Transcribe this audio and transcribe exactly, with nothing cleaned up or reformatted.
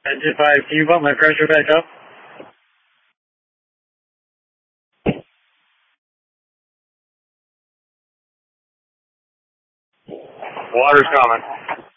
Engine five, can you bump my pressure back up? Water's coming.